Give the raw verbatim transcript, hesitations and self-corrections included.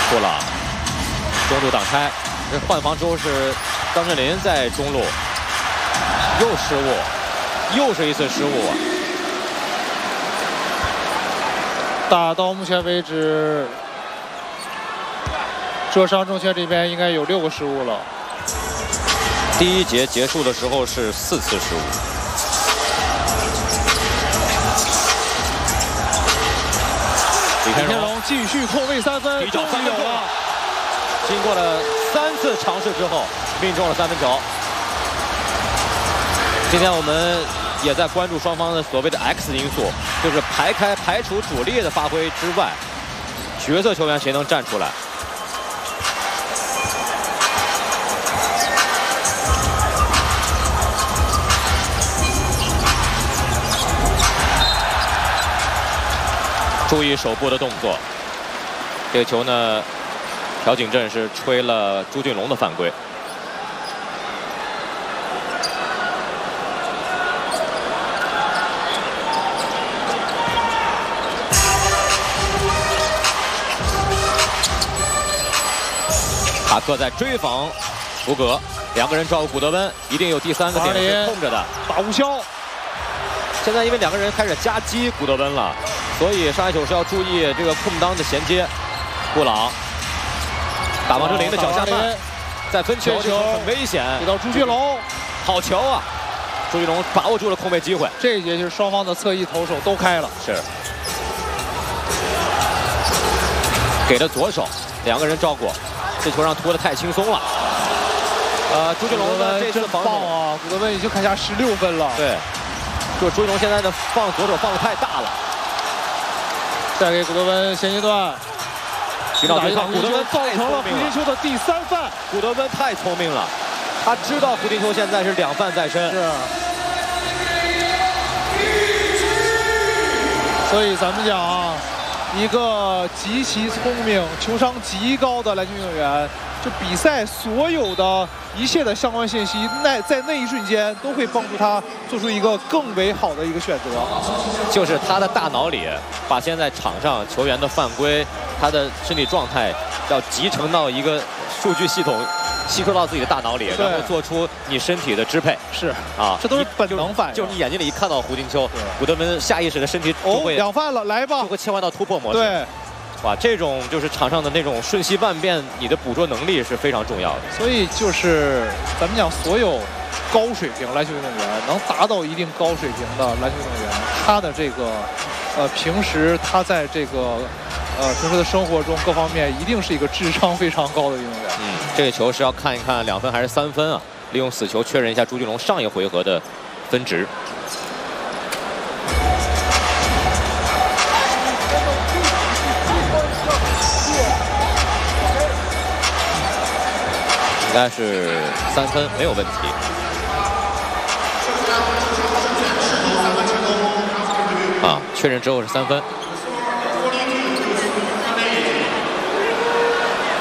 布朗中路挡拆，这换防之后是张镇麟在中路又失误，又是一次失误啊！ 打到目前为止，浙商证券这边应该有六个失误了。 第一节结束的时候是四次失误。李天荣继续控卫三分， 终于有了。经过了三次尝试之后，命中了三分球。今天我们也在关注双方的所谓的 X 因素，就是排开排除主力的发挥之外，角色球员谁能站出来？注意手部的动作。这个球呢，朴槿镇是吹了朱俊龙的犯规。塔克在追防福格，两个人照顾古德温，一定有第三个点是空着的。 打无效。 现在因为两个人开始夹击古德温了。所以上海九是要注意这个空当的衔接。布朗打王哲林的脚下绊，在分球这球很危险。 给到朱俊龙， 好球啊！朱俊龙把握住了空位机会。 这一节就是双方的侧翼投手都开了。 是。给了左手，两个人照顾，这球让拖得太轻松了。呃，朱俊龙的这次防守啊，古德温已经砍下十六分了。 对，就是朱俊龙现在的放左手放得太大了。 再给古德温衔接段， 寻找对抗，古德温造成了胡金秋的第三犯。 古德温太聪明了，他知道胡金秋现在是两犯在身。 是。所以咱们讲啊，一个极其聪明、球商极高的篮球运动员，就比赛所有的一切的相关信息，那在那一瞬间都会帮助他做出一个更为好的一个选择。 就是他的大脑里，把现在场上球员的犯规，他的身体状态要集成到一个数据系统，吸收到自己的大脑里，然后做出你身体的支配。 是啊， 这都是本能反应。 就是你眼睛里一看到胡金秋，古德温下意识的身体就会两犯了，来吧， 就会切换到突破模式。 对。 哇，这种就是场上的那种瞬息万变，你的捕捉能力是非常重要的。 所以就是咱们讲，所有高水平篮球运动员能达到一定高水平的篮球运动员，他的这个呃平时他在这个呃平时的生活中各方面一定是一个智商非常高的运动员。 嗯，这个球是要看一看两分还是三分啊？利用死球确认一下朱俊龙上一回合的分值。应该是三分没有问题。啊，确认之后是三分。